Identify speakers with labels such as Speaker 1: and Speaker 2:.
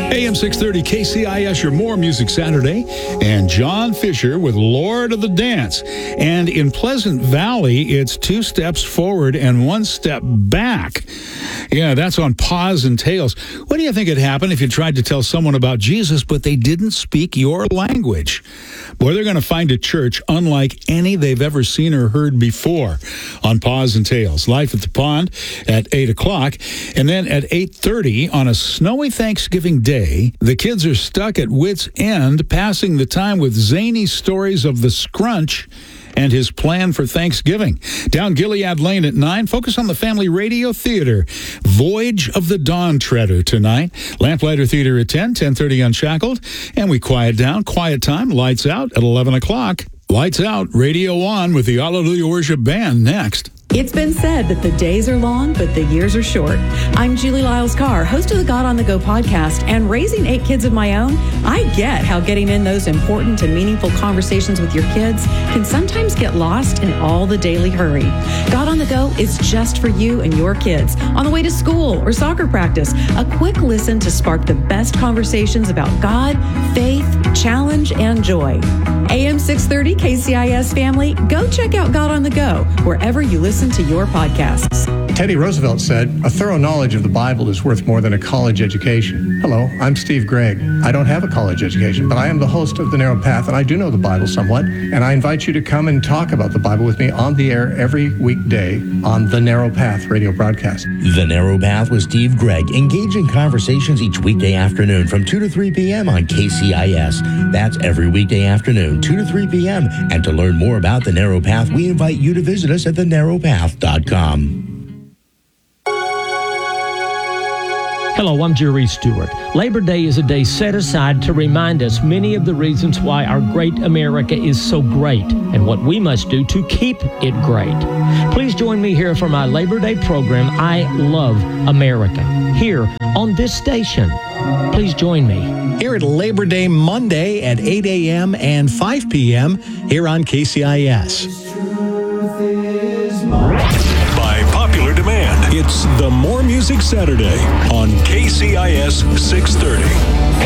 Speaker 1: AM 630 KCIS, your More Music Saturday, and John Fisher with Lord of the Dance. And in Pleasant Valley, it's 2 steps forward and 1 step back. Yeah, that's on Paws and Tails. What do you think would happen if you tried to tell someone about Jesus, but they didn't speak your language? Boy, they're going to find a church unlike any they've ever seen or heard before on Paws and Tails. Life at the Pond at 8 o'clock. And then at 8:30 on a snowy Thanksgiving Day, the kids are stuck at wit's end, passing the time with zany stories of the Scrunch and his plan for Thanksgiving. Down Gilead Lane at 9, focus on the Family Radio Theater. Voyage of the Dawn Treader tonight. Lamplighter Theater at 10, 10:30 Unshackled. And we quiet down, quiet time, lights out at 11 o'clock. Lights out, radio on with the Hallelujah Worship Band next.
Speaker 2: It's been said that the days are long, but the years are short. I'm Julie Lyles-Carr, host of the God on the Go podcast, and raising 8 kids of my own, I get how getting in those important and meaningful conversations with your kids can sometimes get lost in all the daily hurry. God on the Go is just for you and your kids on the way to school or soccer practice. A quick listen to spark the best conversations about God, faith, challenge, and joy. AM 630 KCIS family, go check out God on the Go wherever you listen to your podcasts.
Speaker 3: Teddy Roosevelt said, "A thorough knowledge of the Bible is worth more than a college education." Hello, I'm Steve Gregg. I don't have a college education, but I am the host of The Narrow Path, and I do know the Bible somewhat, and I invite you to come and talk about the Bible with me on the air every weekday on The Narrow Path radio broadcast.
Speaker 4: The Narrow Path with Steve Gregg. Engage in conversations each weekday afternoon from 2 to 3 p.m. on KCIS. That's every weekday afternoon, 2 to 3 p.m. And to learn more about The Narrow Path, we invite you to visit us at thenarrowpath.com.
Speaker 5: Hello, I'm Jerry Stewart. Labor Day is a day set aside to remind us many of the reasons why our great America is so great and what we must do to keep it great. Please join me here for my Labor Day program, I Love America, here on this station. Please join me.
Speaker 6: Here at Labor Day Monday at 8 a.m. and 5 p.m. here on KCIS.
Speaker 7: By popular demand, it's the More Music Saturday on KCIS 630.